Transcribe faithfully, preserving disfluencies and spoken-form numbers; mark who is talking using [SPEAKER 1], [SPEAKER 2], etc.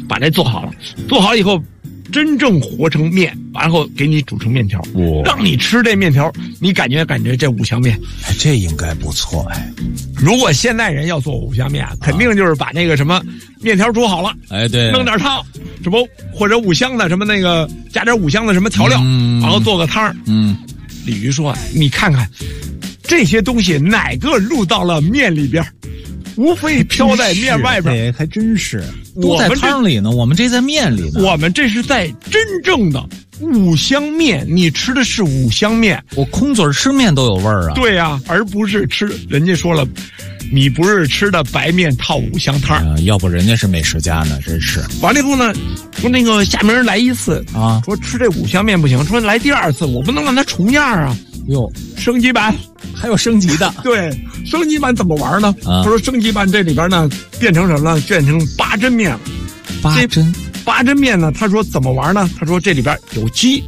[SPEAKER 1] 把这做好了，做好以后真正和成面，然后给你煮成面条，
[SPEAKER 2] 哦、
[SPEAKER 1] 让你吃这面条，你感觉感觉这五香面，
[SPEAKER 2] 哎，这应该不错哎。
[SPEAKER 1] 如果现代人要做五香面，肯定就是把那个什么面条煮好了，
[SPEAKER 2] 哎对，
[SPEAKER 1] 弄点汤，什么或者五香的什么那个加点五香的什么调料，
[SPEAKER 2] 嗯、
[SPEAKER 1] 然后做个汤。
[SPEAKER 2] 嗯，
[SPEAKER 1] 鲤鱼说：“你看看这些东西哪个入到了面里边？”无非飘在面外边，
[SPEAKER 2] 还真是都在汤里呢。我们这在面里呢。
[SPEAKER 1] 我们这是在真正的五香面，你吃的是五香面。
[SPEAKER 2] 我空嘴吃面都有味儿啊。
[SPEAKER 1] 对呀、啊，而不是吃。人家说了，你不是吃的白面套五香汤、
[SPEAKER 2] 呃，要不人家是美食家呢，真是。
[SPEAKER 1] 完了以后呢，说那个下面人来一次
[SPEAKER 2] 啊，
[SPEAKER 1] 说吃这五香面不行，说来第二次，我不能让它重样啊。
[SPEAKER 2] 哟，
[SPEAKER 1] 升级版
[SPEAKER 2] 还有升级的。
[SPEAKER 1] 对，升级版怎么玩呢？
[SPEAKER 2] 啊、
[SPEAKER 1] 他说升级版这里边呢变成什么了？变成八珍面了。
[SPEAKER 2] 八珍，
[SPEAKER 1] 八珍面呢？他说怎么玩呢？他说这里边有鸡。